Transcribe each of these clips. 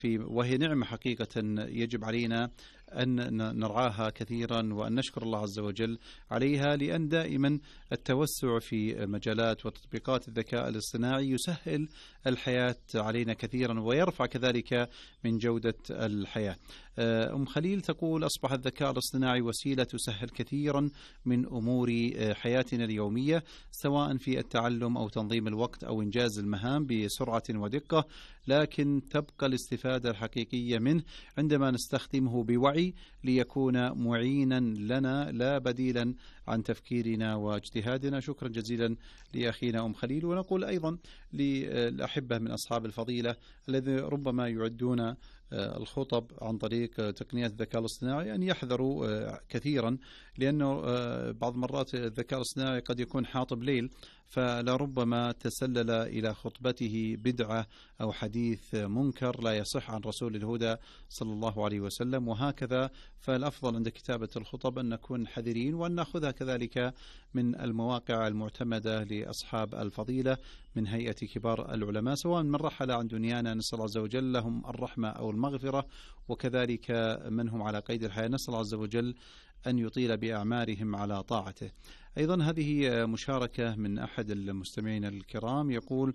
وهي نعمة حقيقة يجب علينا أن نرعاها كثيرا وأن نشكر الله عز وجل عليها، لأن دائما التوسع في مجالات وتطبيقات الذكاء الاصطناعي يسهل الحياة علينا كثيرا ويرفع كذلك من جودة الحياة. أم خليل تقول: أصبح الذكاء الاصطناعي وسيلة تسهل كثيرا من أمور حياتنا اليومية، سواء في التعلم أو تنظيم الوقت أو إنجاز المهام بسرعة ودقة، لكن تبقى الاستفادة الحقيقية منه عندما نستخدمه بوعي ليكون معينا لنا لا بديلا عن تفكيرنا واجتهادنا. شكرا جزيلا لأخينا أم خليل. ونقول أيضا للأحبة من أصحاب الفضيلة الذين ربما يعدون الخطب عن طريق تقنيات الذكاء الاصطناعي أن يحذروا كثيرا، لأنه بعض مرات الذكاء الاصطناعي قد يكون حاطب ليل، فلربما تسلل إلى خطبته بدعة أو حديث منكر لا يصح عن رسول الهدى صلى الله عليه وسلم. وهكذا فالأفضل عند كتابة الخطب أن نكون حذرين وأن نأخذها كذلك من المواقع المعتمدة لأصحاب الفضيلة من هيئة كبار العلماء، سواء من رحل عن دنيانا نسأل الله عز وجل لهم الرحمة أو المغفرة، وكذلك من هم على قيد الحياة نسأل الله عز وجل أن يطيل بأعمارهم على طاعته. أيضا هذه مشاركة من أحد المستمعين الكرام يقول: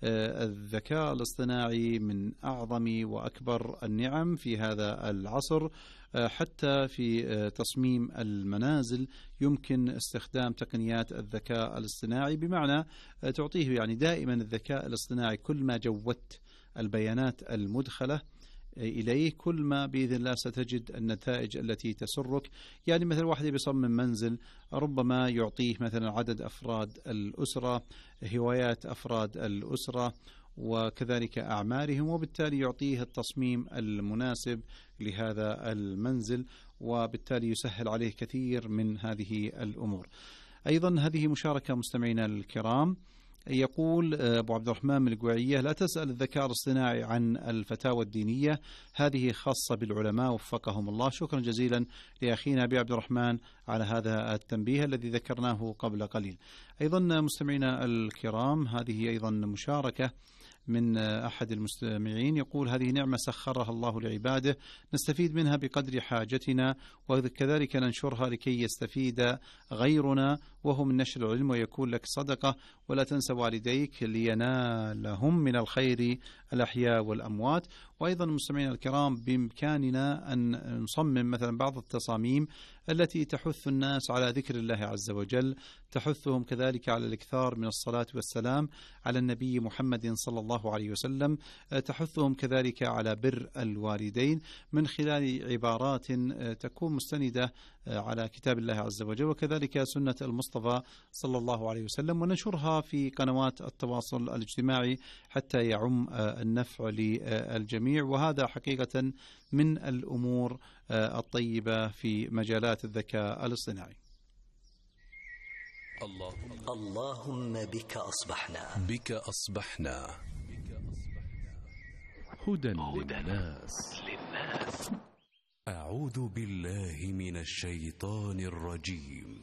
الذكاء الاصطناعي من أعظم وأكبر النعم في هذا العصر، حتى في تصميم المنازل يمكن استخدام تقنيات الذكاء الاصطناعي، بمعنى تعطيه يعني دائما الذكاء الاصطناعي كل ما جودت البيانات المدخلة إليه كل ما بإذن الله ستجد النتائج التي تسرك. يعني مثل واحد بيصمم منزل ربما يعطيه مثلا عدد أفراد الأسرة، هوايات أفراد الأسرة، وكذلك أعمارهم، وبالتالي يعطيه التصميم المناسب لهذا المنزل، وبالتالي يسهل عليه كثير من هذه الأمور. أيضا هذه مشاركة مستمعينا الكرام، يقول أبو عبد الرحمن من القويعية: لا تسأل الذكاء الاصطناعي عن الفتاوى الدينية، هذه خاصة بالعلماء وفقهم الله. شكرا جزيلا لأخينا أبي عبد الرحمن على هذا التنبيه الذي ذكرناه قبل قليل. أيضا مستمعينا الكرام، هذه أيضا مشاركة من أحد المستمعين يقول: هذه نعمة سخرها الله لعباده نستفيد منها بقدر حاجتنا، وكذلك ننشرها لكي يستفيد غيرنا، وهو من نشر العلم ويكون لك صدقة، ولا تنسى والديك لينالهم من الخير الأحياء والأموات. وأيضا المستمعين الكرام، بإمكاننا أن نصمم مثلا بعض التصاميم التي تحث الناس على ذكر الله عز وجل، تحثهم كذلك على الإكثار من الصلاة والسلام على النبي محمد صلى الله عليه وسلم، تحثهم كذلك على بر الوالدين من خلال عبارات تكون مستندة على كتاب الله عز وجل وكذلك سنة المصطفى صلى الله عليه وسلم، وننشرها في قنوات التواصل الاجتماعي حتى يعم النفع للجميع. وهذا حقيقة من الأمور الطيبة في مجالات الذكاء الاصطناعي. اللهم بك أصبحنا هدى للناس. أعوذ بالله من الشيطان الرجيم.